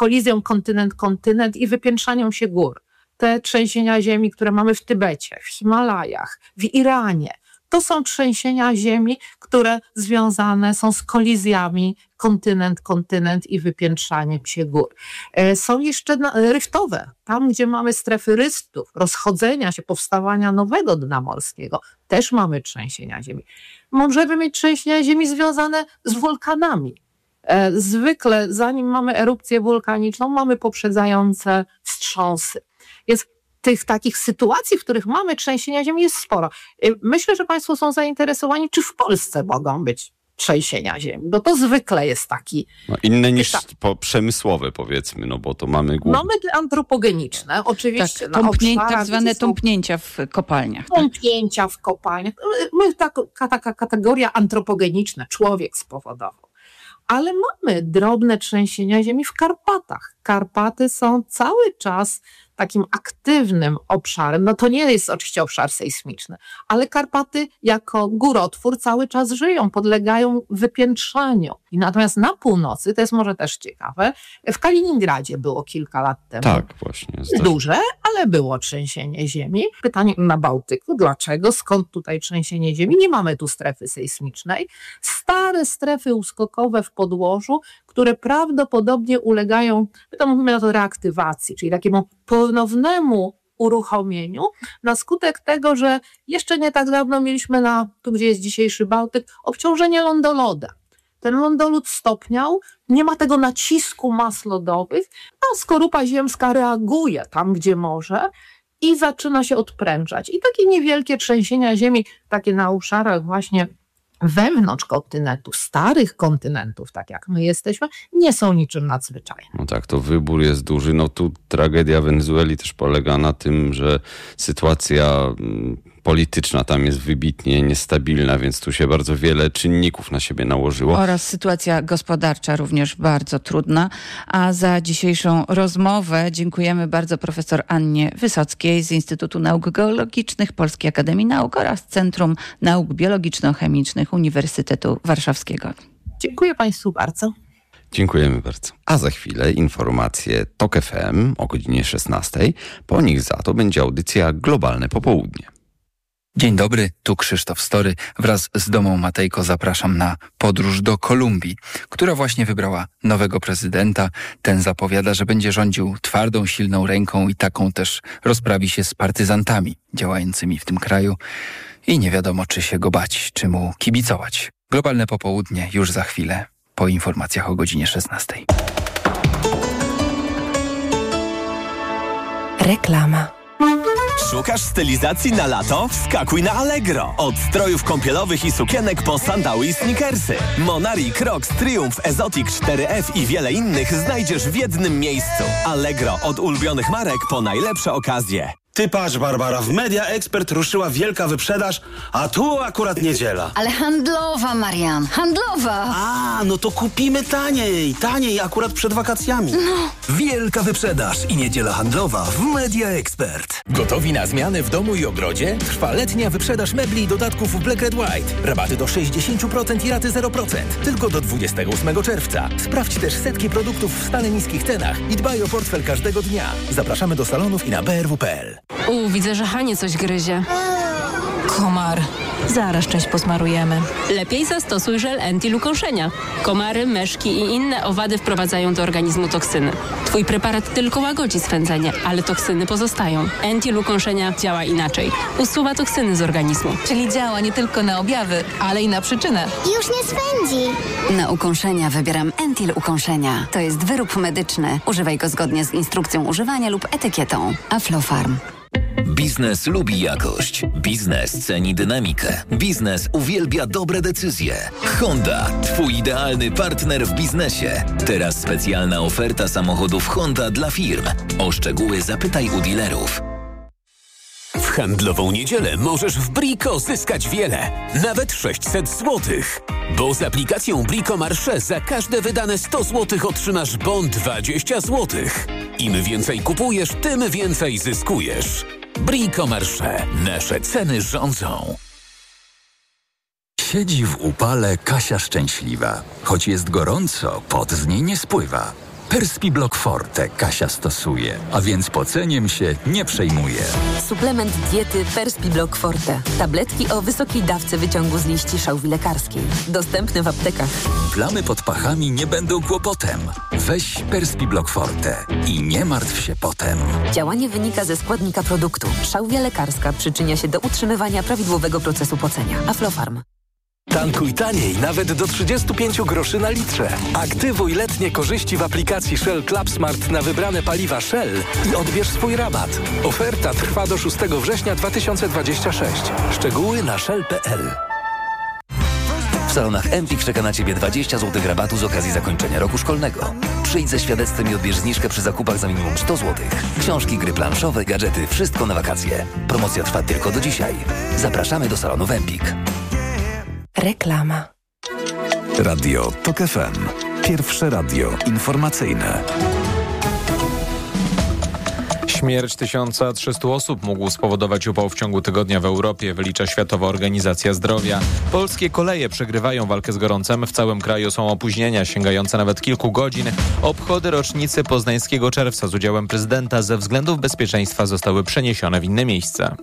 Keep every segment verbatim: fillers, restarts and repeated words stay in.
kolizją kontynent-kontynent i wypiętrzaniem się gór. Te trzęsienia ziemi, które mamy w Tybecie, w Himalajach, w Iranie, to są trzęsienia ziemi, które związane są z kolizjami kontynent-kontynent i wypiętrzaniem się gór. Są jeszcze ryftowe, tam gdzie mamy strefy rystów, rozchodzenia się, powstawania nowego dna morskiego, też mamy trzęsienia ziemi. Możemy mieć trzęsienia ziemi związane z wulkanami. Zwykle, zanim mamy erupcję wulkaniczną, mamy poprzedzające wstrząsy. Jest tych takich sytuacji, w których mamy trzęsienia ziemi, jest sporo. Myślę, że Państwo są zainteresowani, czy w Polsce mogą być trzęsienia ziemi, bo to zwykle jest taki... No inne niż po, przemysłowe, powiedzmy, no bo to mamy... Głównie... Mamy te antropogeniczne, oczywiście. Tak, tąpnię, obszarach, tak zwane tąpnięcia w kopalniach. Tąpnięcia tak? w kopalniach. My, taka, taka kategoria antropogeniczna, człowiek spowodował. Ale mamy drobne trzęsienia ziemi w Karpatach. Karpaty są cały czas takim aktywnym obszarem. No to nie jest oczywiście obszar sejsmiczny, ale Karpaty jako górotwór cały czas żyją, podlegają wypiętrzaniu. I natomiast na północy, to jest może też ciekawe, w Kaliningradzie było kilka lat temu. Tak, właśnie. Duże, ale było trzęsienie ziemi. Pytanie na Bałtyku, dlaczego? Skąd tutaj trzęsienie ziemi? Nie mamy tu strefy sejsmicznej. Stare strefy uskokowe w podłożu, które prawdopodobnie ulegają, my to mówimy na to reaktywacji, czyli takiemu ponownemu uruchomieniu na skutek tego, że jeszcze nie tak dawno mieliśmy na, tu gdzie jest dzisiejszy Bałtyk, obciążenie lądolodem. Ten lądolód stopniał, nie ma tego nacisku mas lodowych, a skorupa ziemska reaguje tam, gdzie może i zaczyna się odprężać. I takie niewielkie trzęsienia ziemi, takie na obszarach właśnie wewnątrz kontynentu, starych kontynentów, tak jak my jesteśmy, nie są niczym nadzwyczajnym. No tak, to wybór jest duży. No tu tragedia Wenezueli też polega na tym, że sytuacja polityczna tam jest wybitnie niestabilna, więc tu się bardzo wiele czynników na siebie nałożyło. Oraz sytuacja gospodarcza również bardzo trudna. A za dzisiejszą rozmowę dziękujemy bardzo profesor Annie Wysockiej z Instytutu Nauk Geologicznych Polskiej Akademii Nauk oraz Centrum Nauk Biologiczno-Chemicznych Uniwersytetu Warszawskiego. Dziękuję Państwu bardzo. Dziękujemy bardzo. A za chwilę informacje TOK F M o godzinie szesnastej. Po nich za to będzie audycja Globalne Popołudnie. Dzień dobry, tu Krzysztof Story. Wraz z Domą Matejko zapraszam na podróż do Kolumbii, która właśnie wybrała nowego prezydenta. Ten zapowiada, że będzie rządził twardą, silną ręką i taką też rozprawi się z partyzantami działającymi w tym kraju. I nie wiadomo, czy się go bać, czy mu kibicować. Globalne Popołudnie już za chwilę, po informacjach o godzinie szesnastej. Reklama. Szukasz stylizacji na lato? Wskakuj na Allegro. Od strojów kąpielowych i sukienek po sandały i sneakersy. Monari, Crocs, Triumph, Exotic cztery F i wiele innych znajdziesz w jednym miejscu. Allegro, od ulubionych marek po najlepsze okazje. Ty patrz, Barbara, w Media Expert ruszyła wielka wyprzedaż, a tu akurat niedziela. Ale handlowa, Marian, handlowa! A, no to kupimy taniej, taniej akurat przed wakacjami. No. Wielka wyprzedaż i niedziela handlowa w Media Expert. Gotowi na zmiany w domu i ogrodzie? Trwa letnia wyprzedaż mebli i dodatków Black Red White. Rabaty do sześćdziesiąt procent i raty zero procent. Tylko do dwudziestego ósmego czerwca. Sprawdź też setki produktów w stale niskich cenach i dbaj o portfel każdego dnia. Zapraszamy do salonów i na b r w kropka p l. U, widzę, że Hanie coś gryzie. Komar. Zaraz część posmarujemy. Lepiej zastosuj żel Entil ukąszenia. Komary, myszki i inne owady wprowadzają do organizmu toksyny. Twój preparat tylko łagodzi swędzenie, ale toksyny pozostają. Entil ukąszenia działa inaczej. Usuwa toksyny z organizmu. Czyli działa nie tylko na objawy, ale i na przyczynę. Już nie swędzi. Na ukąszenia wybieram Entil ukąszenia. To jest wyrób medyczny. Używaj go zgodnie z instrukcją używania lub etykietą. Aflofarm. Biznes lubi jakość. Biznes ceni dynamikę. Biznes uwielbia dobre decyzje. Honda, twój idealny partner w biznesie. Teraz specjalna oferta samochodów Honda dla firm. O szczegóły zapytaj u dealerów. W handlową niedzielę możesz w Brico zyskać wiele. Nawet sześćset złotych. Bo z aplikacją Brico Marché za każde wydane sto złotych otrzymasz bon dwadzieścia złotych. Im więcej kupujesz, tym więcej zyskujesz. Brico Marché. Nasze ceny rządzą. Siedzi w upale Kasia szczęśliwa. Choć jest gorąco, pot z niej nie spływa. Perspiblock Forte Kasia stosuje, a więc poceniem się nie przejmuje. Suplement diety Perspiblock Forte. Tabletki o wysokiej dawce wyciągu z liści szałwi lekarskiej. Dostępne w aptekach. Plamy pod pachami nie będą kłopotem. Weź Perspiblock Forte i nie martw się potem. Działanie wynika ze składnika produktu. Szałwia lekarska przyczynia się do utrzymywania prawidłowego procesu pocenia. Aflofarm. Tankuj taniej nawet do trzydzieści pięć groszy na litrze. Aktywuj letnie korzyści w aplikacji Shell Club Smart na wybrane paliwa Shell i odbierz swój rabat. Oferta trwa do szóstego września dwa tysiące dwudziestego szóstego. Szczegóły na shell kropka p l. W salonach Empik czeka na Ciebie dwadzieścia złotych rabatu z okazji zakończenia roku szkolnego. Przyjdź ze świadectwem i odbierz zniżkę przy zakupach za minimum sto złotych. Książki, gry planszowe, gadżety, wszystko na wakacje. Promocja trwa tylko do dzisiaj. Zapraszamy do salonów Empik. Reklama. Radio Tok F M. Pierwsze radio informacyjne. Śmierć tysiąc trzysta osób mógł spowodować upał w ciągu tygodnia w Europie, wylicza Światowa Organizacja Zdrowia. Polskie koleje przegrywają walkę z gorącem. W całym kraju są opóźnienia sięgające nawet kilku godzin. Obchody rocznicy poznańskiego czerwca z udziałem prezydenta ze względów bezpieczeństwa zostały przeniesione w inne miejsce.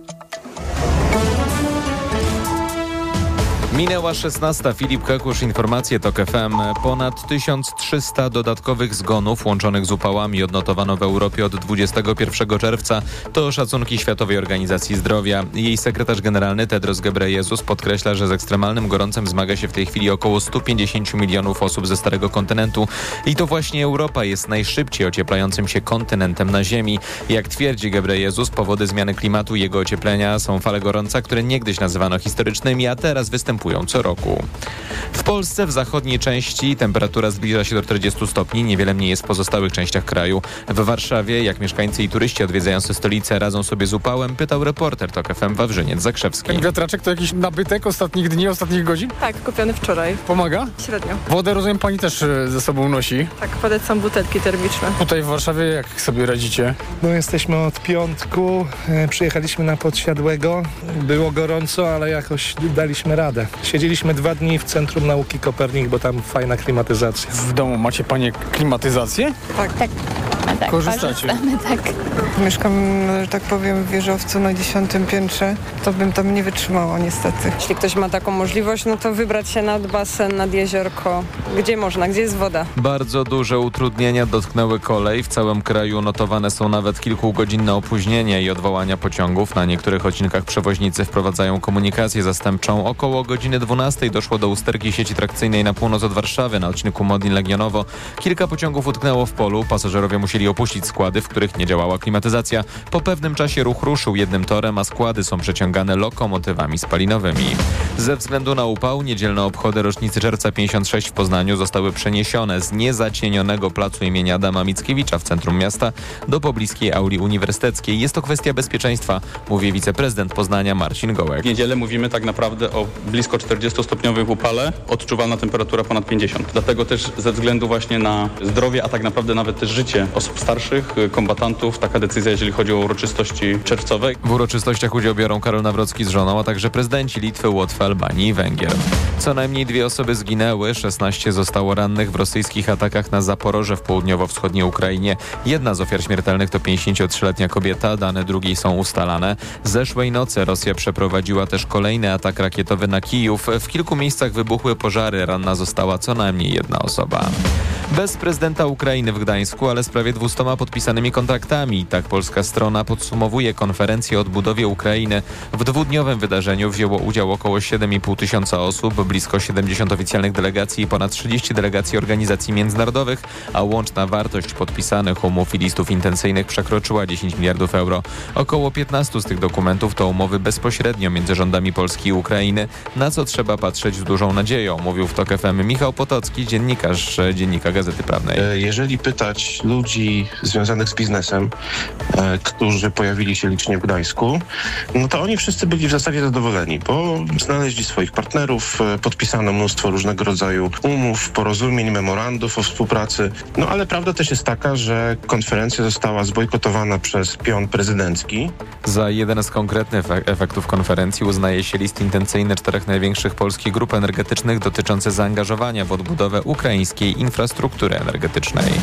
Minęła szesnasta. Filip Kakusz, informacje Tok F M. Ponad tysiąc trzysta dodatkowych zgonów łączonych z upałami odnotowano w Europie od dwudziestego pierwszego czerwca. To szacunki Światowej Organizacji Zdrowia. Jej sekretarz generalny Tedros Ghebreyesus podkreśla, że z ekstremalnym gorącem zmaga się w tej chwili około sto pięćdziesiąt milionów osób ze Starego Kontynentu. I to właśnie Europa jest najszybciej ocieplającym się kontynentem na Ziemi. Jak twierdzi Ghebreyesus, powody zmiany klimatu i jego ocieplenia są fale gorąca, które niegdyś nazywano historycznymi, a teraz występują co roku. W Polsce w zachodniej części temperatura zbliża się do czterdziestu stopni, niewiele mniej jest w pozostałych częściach kraju. W Warszawie, jak mieszkańcy i turyści odwiedzający stolicę radzą sobie z upałem, pytał reporter Tok F M Wawrzyniec Zakrzewski. Ten wiatraczek to jakiś nabytek ostatnich dni, ostatnich godzin? Tak, kupiony wczoraj. Pomaga? Średnio. Wodę, rozumiem, pani też ze sobą nosi? Tak, polecam butelki termiczne. Tutaj w Warszawie jak sobie radzicie? No jesteśmy od piątku, przyjechaliśmy na Podsiadłego, było gorąco, ale jakoś daliśmy radę. Siedzieliśmy dwa dni w Centrum Nauki Kopernik, bo tam fajna klimatyzacja. W domu macie panie klimatyzację? Tak. Tak. Tak, korzystacie? Tak. Mieszkam, że tak powiem, w wieżowcu na dziesiątym piętrze. To bym tam nie wytrzymała niestety. Jeśli ktoś ma taką możliwość, no to wybrać się nad basen, nad jeziorko. Gdzie można, gdzie jest woda? Bardzo duże utrudnienia dotknęły kolej. W całym kraju notowane są nawet kilkugodzinne opóźnienia i odwołania pociągów. Na niektórych odcinkach przewoźnicy wprowadzają komunikację zastępczą. Około godziny dwunastej doszło do usterki sieci trakcyjnej na północ od Warszawy na odcinku Modlin-Legionowo. Kilka pociągów utknęło w polu. Pasażerowie musieli opuścić składy, w których nie działała klimatyzacja. Po pewnym czasie ruch ruszył jednym torem, a składy są przeciągane lokomotywami spalinowymi. Ze względu na upał niedzielne obchody rocznicy czerwca pięćdziesiąt sześć w Poznaniu zostały przeniesione z niezacienionego placu imienia Adama Mickiewicza w centrum miasta do pobliskiej auli uniwersyteckiej. Jest to kwestia bezpieczeństwa, mówi wiceprezydent Poznania Marcin Gołek. W niedzielę mówimy tak naprawdę o blisko czterdziestostopniowym upale, odczuwalna temperatura ponad pięćdziesiąt. Dlatego też ze względu właśnie na zdrowie, a tak naprawdę nawet też życie osób starszych, kombatantów, taka decyzja, jeżeli chodzi o uroczystości czerwcowe. W uroczystościach udział biorą Karol Nawrocki z żoną, a także prezydenci Litwy, Łotwy, Albanii i Węgier. Co najmniej dwie osoby zginęły, szesnaście zostało rannych w rosyjskich atakach na Zaporoże w południowo-wschodniej Ukrainie. Jedna z ofiar śmiertelnych to pięćdziesięciotrzyletnia kobieta, dane drugiej są ustalane. Zeszłej nocy Rosja przeprowadziła też kolejny atak rakietowy na Kijów. W kilku miejscach wybuchły pożary, ranna została co najmniej jedna osoba. Bez prezydenta Ukrainy w Gdańsku, ale z prawie dwustoma podpisanymi kontraktami. Tak polska strona podsumowuje konferencję o odbudowie Ukrainy. W dwudniowym wydarzeniu wzięło udział około siedem i pół tysiąca osób, blisko siedemdziesiąt oficjalnych delegacji i ponad trzydzieści delegacji organizacji międzynarodowych, a łączna wartość podpisanych umów i listów intencyjnych przekroczyła dziesięć miliardów euro. Około piętnaście z tych dokumentów to umowy bezpośrednio między rządami Polski i Ukrainy, na co trzeba patrzeć z dużą nadzieją, mówił w Tok F M Michał Potocki, dziennikarz Dziennika Gazety Prawnej. Jeżeli pytać ludzi związanych z biznesem, e, którzy pojawili się licznie w Gdańsku, no to oni wszyscy byli w zasadzie zadowoleni, bo znaleźli swoich partnerów, e, podpisano mnóstwo różnego rodzaju umów, porozumień, memorandów o współpracy. No ale prawda też jest taka, że konferencja została zbojkotowana przez pion prezydencki. Za jeden z konkretnych efektów konferencji uznaje się list intencyjny czterech największych polskich grup energetycznych dotyczący zaangażowania w odbudowę ukraińskiej infrastruktury energetycznej.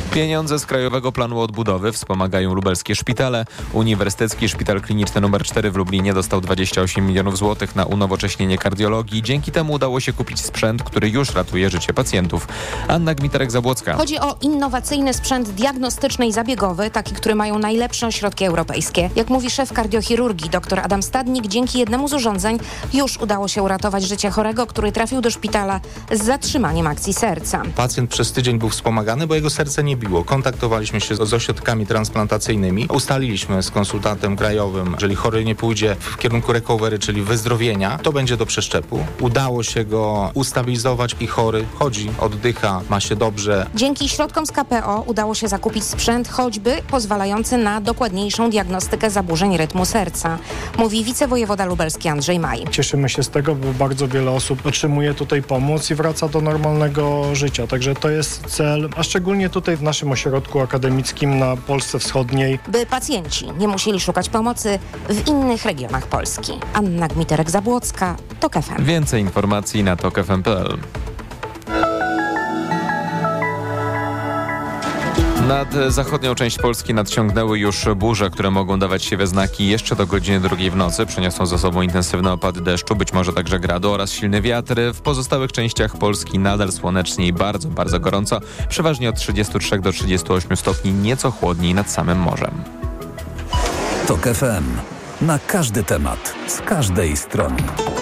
Pieniądze z Krajowego Planu Odbudowy wspomagają lubelskie szpitale. Uniwersytecki Szpital Kliniczny numer cztery w Lublinie dostał dwadzieścia osiem milionów złotych na unowocześnienie kardiologii. Dzięki temu udało się kupić sprzęt, który już ratuje życie pacjentów. Anna Gmiterek-Zabłocka. Chodzi o innowacyjny sprzęt diagnostyczny i zabiegowy, taki, który mają najlepsze ośrodki europejskie. Jak mówi szef kardiochirurgii dr Adam Stadnik, dzięki jednemu z urządzeń już udało się uratować życie chorego, który trafił do szpitala z zatrzymaniem akcji serca. Pacjent przez tydzień był wspomagany, bo jego serce nie biło. Kontaktowaliśmy się z ośrodkami transplantacyjnymi. Ustaliliśmy z konsultantem krajowym, jeżeli chory nie pójdzie w kierunku recovery, czyli wyzdrowienia, to będzie do przeszczepu. Udało się go ustabilizować i chory chodzi, oddycha, ma się dobrze. Dzięki środkom z K P O udało się zakupić sprzęt choćby pozwalający na dokładniejszą diagnostykę zaburzeń rytmu serca, mówi wicewojewoda lubelski Andrzej Maj. Cieszymy się z tego, bo bardzo wiele osób otrzymuje tutaj pomoc i wraca do normalnego życia. Także to jest cel, a szczególnie tutaj w naszym ośrodku akademickim na Polsce Wschodniej. By pacjenci nie musieli szukać pomocy w innych regionach Polski. Anna Gmiterek-Zabłocka, TOK F M. Więcej informacji na tok f m kropka p l. Nad zachodnią część Polski nadciągnęły już burze, które mogą dawać się we znaki jeszcze do godziny drugiej w nocy. Przyniosą za sobą intensywne opady deszczu, być może także gradu oraz silny wiatr. W pozostałych częściach Polski nadal słonecznie i bardzo, bardzo gorąco. Przeważnie od trzydziestu trzech do trzydziestu ośmiu stopni, nieco chłodniej nad samym morzem. TOK F M. Na każdy temat, z każdej strony.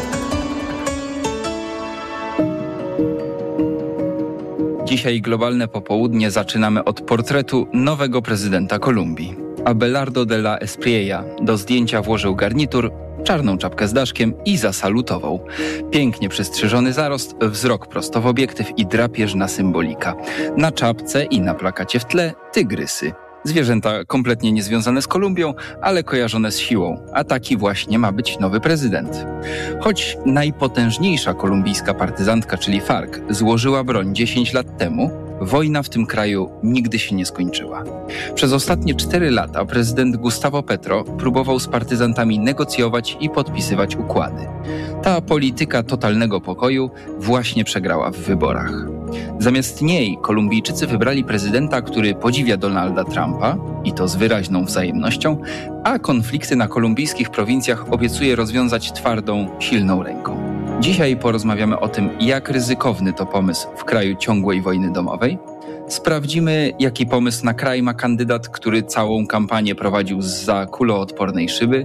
Dzisiaj globalne popołudnie zaczynamy od portretu nowego prezydenta Kolumbii. Abelardo de la Espriella do zdjęcia włożył garnitur, czarną czapkę z daszkiem i zasalutował. Pięknie przystrzyżony zarost, wzrok prosto w obiektyw i drapieżna symbolika. Na czapce i na plakacie w tle tygrysy. Zwierzęta kompletnie niezwiązane z Kolumbią, ale kojarzone z siłą. A taki właśnie ma być nowy prezydent. Choć najpotężniejsza kolumbijska partyzantka, czyli FARC, złożyła broń dziesięć lat temu, wojna w tym kraju nigdy się nie skończyła. Przez ostatnie cztery lata prezydent Gustavo Petro próbował z partyzantami negocjować i podpisywać układy. Ta polityka totalnego pokoju właśnie przegrała w wyborach. Zamiast niej Kolumbijczycy wybrali prezydenta, który podziwia Donalda Trumpa, i to z wyraźną wzajemnością, a konflikty na kolumbijskich prowincjach obiecuje rozwiązać twardą, silną ręką. Dzisiaj porozmawiamy o tym, jak ryzykowny to pomysł w kraju ciągłej wojny domowej. Sprawdzimy, jaki pomysł na kraj ma kandydat, który całą kampanię prowadził zza kuloodpornej szyby,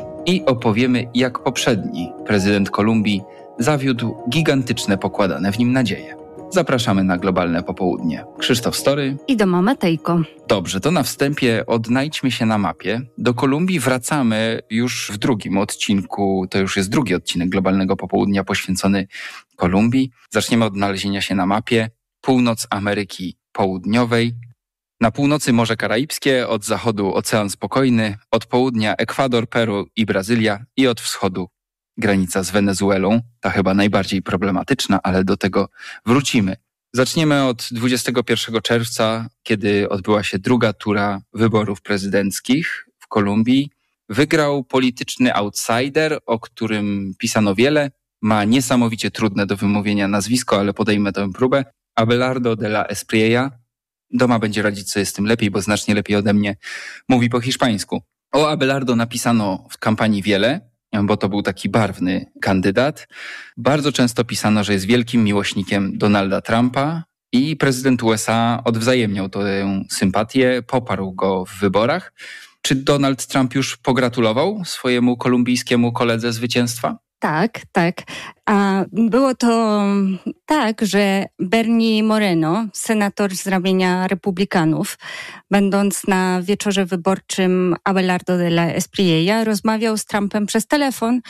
i opowiemy, jak poprzedni prezydent Kolumbii zawiódł gigantyczne pokładane w nim nadzieje. Zapraszamy na globalne popołudnie. Krzysztof Story i Doma Matejko. Dobrze, to na wstępie odnajdźmy się na mapie. Do Kolumbii wracamy już w drugim odcinku, to już jest drugi odcinek globalnego popołudnia poświęcony Kolumbii. Zaczniemy od odnalezienia się na mapie. Północ Ameryki Południowej. Na północy Morze Karaibskie, od zachodu Ocean Spokojny, od południa Ekwador, Peru i Brazylia i od wschodu granica z Wenezuelą, ta chyba najbardziej problematyczna, ale do tego wrócimy. Zaczniemy od dwudziestego pierwszego czerwca, kiedy odbyła się druga tura wyborów prezydenckich w Kolumbii. Wygrał polityczny outsider, o którym pisano wiele. Ma niesamowicie trudne do wymówienia nazwisko, ale podejmę tę próbę. Abelardo de la Espriella. Doma będzie radzić sobie z tym lepiej, bo znacznie lepiej ode mnie mówi po hiszpańsku. O Abelardo napisano w kampanii wiele, bo to był taki barwny kandydat. Bardzo często pisano, że jest wielkim miłośnikiem Donalda Trumpa i prezydent U S A odwzajemniał tę sympatię, poparł go w wyborach. Czy Donald Trump już pogratulował swojemu kolumbijskiemu koledze zwycięstwa? Tak, tak. A było to tak, że Bernie Moreno, senator z ramienia Republikanów, będąc na wieczorze wyborczym Abelardo de la Espriella, rozmawiał z Trumpem przez telefon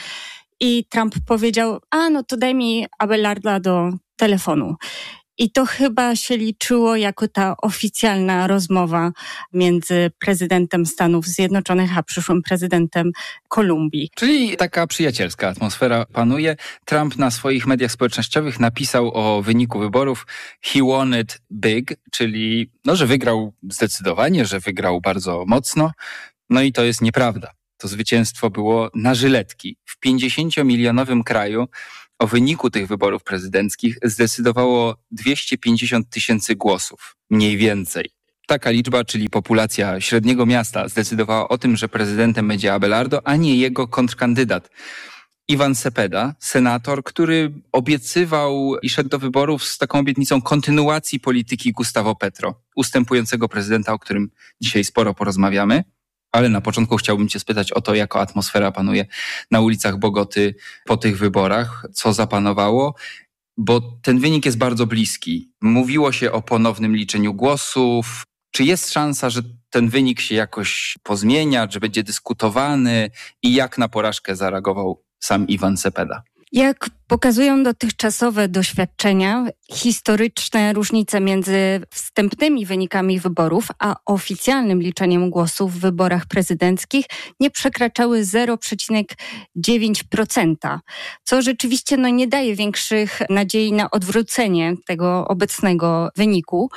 i Trump powiedział: a no to daj mi Abelarda do telefonu. I to chyba się liczyło jako ta oficjalna rozmowa między prezydentem Stanów Zjednoczonych a przyszłym prezydentem Kolumbii. Czyli taka przyjacielska atmosfera panuje. Trump na swoich mediach społecznościowych napisał o wyniku wyborów he won it big, czyli no, że wygrał zdecydowanie, że wygrał bardzo mocno. No i to jest nieprawda. To zwycięstwo było na żyletki. W pięćdziesięciomilionowym kraju o wyniku tych wyborów prezydenckich zdecydowało dwieście pięćdziesiąt tysięcy głosów, mniej więcej. Taka liczba, czyli populacja średniego miasta, zdecydowała o tym, że prezydentem będzie Abelardo, a nie jego kontrkandydat. Ivan Cepeda, senator, który obiecywał i szedł do wyborów z taką obietnicą kontynuacji polityki Gustavo Petro, ustępującego prezydenta, o którym dzisiaj sporo porozmawiamy. Ale na początku chciałbym cię spytać o to, jaka atmosfera panuje na ulicach Bogoty po tych wyborach, co zapanowało, bo ten wynik jest bardzo bliski. Mówiło się o ponownym liczeniu głosów. Czy jest szansa, że ten wynik się jakoś pozmienia, że będzie dyskutowany i jak na porażkę zareagował sam Ivan Cepeda? Jak pokazują dotychczasowe doświadczenia, historyczne różnice między wstępnymi wynikami wyborów a oficjalnym liczeniem głosów w wyborach prezydenckich nie przekraczały zero przecinek dziewięć procent, co rzeczywiście no, nie daje większych nadziei na odwrócenie tego obecnego wyniku.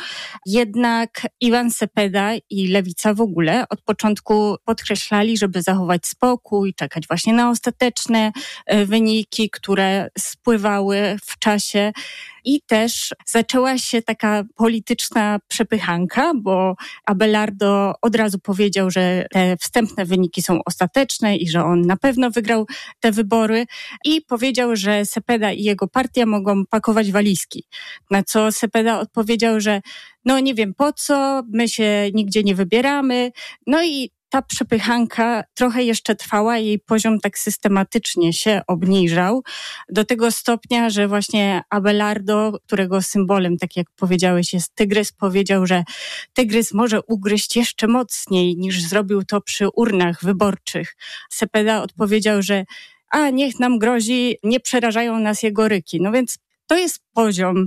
Jednak Ivan Cepeda i Lewica w ogóle od początku podkreślali, żeby zachować spokój, czekać właśnie na ostateczne wyniki, które spływały w czasie i też zaczęła się taka polityczna przepychanka, bo Abelardo od razu powiedział, że te wstępne wyniki są ostateczne i że on na pewno wygrał te wybory i powiedział, że Cepeda i jego partia mogą pakować walizki. Na co Cepeda odpowiedział, że no nie wiem po co, my się nigdzie nie wybieramy. No i ta przepychanka trochę jeszcze trwała, jej poziom tak systematycznie się obniżał do tego stopnia, że właśnie Abelardo, którego symbolem, tak jak powiedziałeś, jest tygrys, powiedział, że tygrys może ugryźć jeszcze mocniej niż zrobił to przy urnach wyborczych. Cepeda odpowiedział, że a niech nam grozi, nie przerażają nas jego ryki. No więc to jest poziom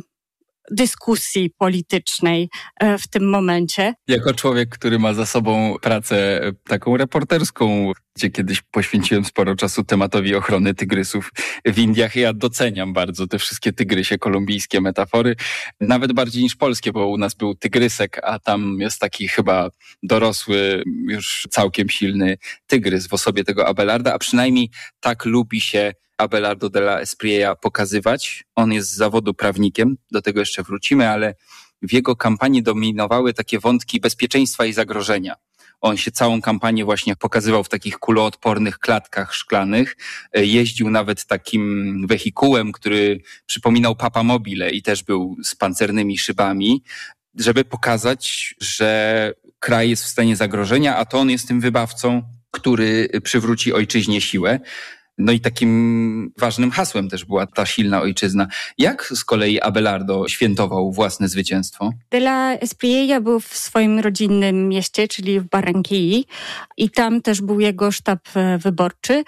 dyskusji politycznej w tym momencie. Jako człowiek, który ma za sobą pracę taką reporterską, gdzie kiedyś poświęciłem sporo czasu tematowi ochrony tygrysów w Indiach, ja doceniam bardzo te wszystkie tygrysie kolumbijskie metafory, nawet bardziej niż polskie, bo u nas był tygrysek, a tam jest taki chyba dorosły, już całkiem silny tygrys w osobie tego Abelarda, a przynajmniej tak lubi się Abelardo de la Espriella pokazywać. On jest z zawodu prawnikiem, do tego jeszcze wrócimy, ale w jego kampanii dominowały takie wątki bezpieczeństwa i zagrożenia. On się całą kampanię właśnie pokazywał w takich kuloodpornych klatkach szklanych. Jeździł nawet takim wehikułem, który przypominał Papamobile i też był z pancernymi szybami, żeby pokazać, że kraj jest w stanie zagrożenia, a to on jest tym wybawcą, który przywróci ojczyźnie siłę. No i takim ważnym hasłem też była ta silna ojczyzna. Jak z kolei Abelardo świętował własne zwycięstwo? De la Espriella był w swoim rodzinnym mieście, czyli w Barranquilli, i tam też był jego sztab wyborczy.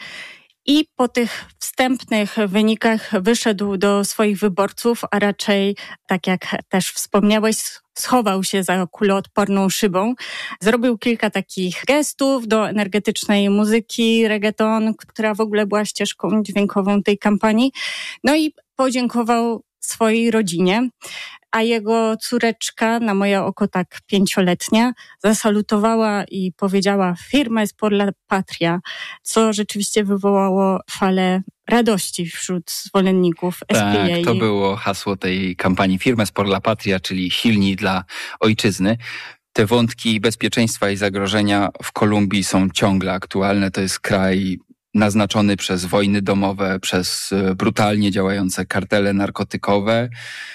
I po tych wstępnych wynikach wyszedł do swoich wyborców, a raczej, tak jak też wspomniałeś, schował się za kuloodporną szybą. Zrobił kilka takich gestów do energetycznej muzyki, reggaeton, która w ogóle była ścieżką dźwiękową tej kampanii. No i podziękował swojej rodzinie, a jego córeczka, na moje oko tak pięcioletnia, zasalutowała i powiedziała firmes por la patria, co rzeczywiście wywołało falę radości wśród zwolenników Esprielli. Tak, to było hasło tej kampanii Firmes por la patria, czyli silni dla ojczyzny. Te wątki bezpieczeństwa i zagrożenia w Kolumbii są ciągle aktualne. To jest kraj naznaczony przez wojny domowe, przez brutalnie działające kartele narkotykowe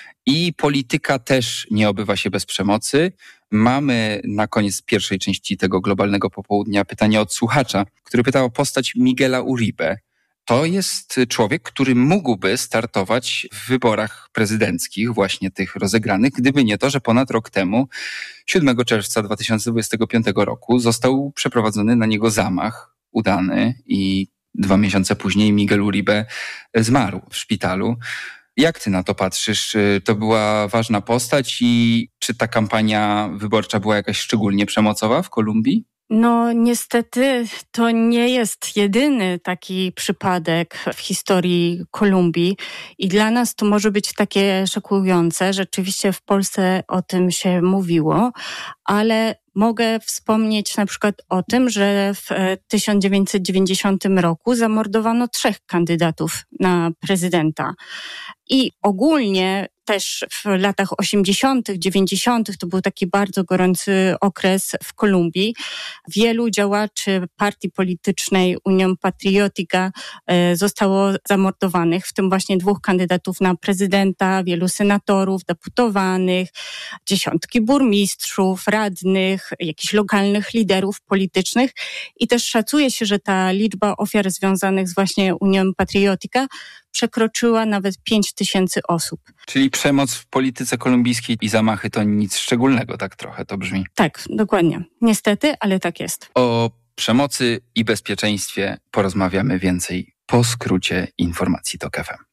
i polityka też nie obywa się bez przemocy. Mamy na koniec pierwszej części tego globalnego popołudnia pytanie od słuchacza, który pytał o postać Miguela Uribe. To jest człowiek, który mógłby startować w wyborach prezydenckich, właśnie tych rozegranych, gdyby nie to, że ponad rok temu, siódmego czerwca dwa tysiące dwudziestego piątego roku, został przeprowadzony na niego zamach udany i dwa miesiące później Miguel Uribe zmarł w szpitalu. Jak ty na to patrzysz? To była ważna postać i czy ta kampania wyborcza była jakaś szczególnie przemocowa w Kolumbii? No niestety to nie jest jedyny taki przypadek w historii Kolumbii i dla nas to może być takie szokujące. Rzeczywiście w Polsce o tym się mówiło, ale mogę wspomnieć na przykład o tym, że w tysiąc dziewięćset dziewięćdziesiątym roku zamordowano trzech kandydatów na prezydenta. I ogólnie też w latach osiemdziesiątych, dziewięćdziesiątych to był taki bardzo gorący okres w Kolumbii. Wielu działaczy partii politycznej Unión Patriótica zostało zamordowanych, w tym właśnie dwóch kandydatów na prezydenta, wielu senatorów, deputowanych, dziesiątki burmistrzów, radnych, jakichś lokalnych liderów politycznych i też szacuje się, że ta liczba ofiar związanych z właśnie Unión Patriótica przekroczyła nawet pięć tysięcy osób. Czyli przemoc w polityce kolumbijskiej i zamachy to nic szczególnego, tak trochę to brzmi. Tak, dokładnie. Niestety, ale tak jest. O przemocy i bezpieczeństwie porozmawiamy więcej po skrócie informacji TOK F M.